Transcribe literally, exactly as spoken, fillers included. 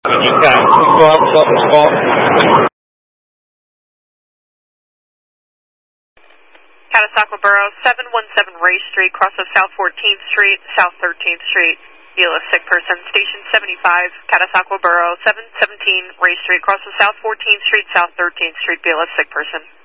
Okay, go out, stop the spot. Catasauqua Borough, seven one seven Ray Street, cross of South fourteenth Street, South thirteenth Street. Feel a sick person. Station seventy-five, Catasauqua Borough, seven seventeen Ray Street, cross of South fourteenth Street, South thirteenth Street. Feel a sick person.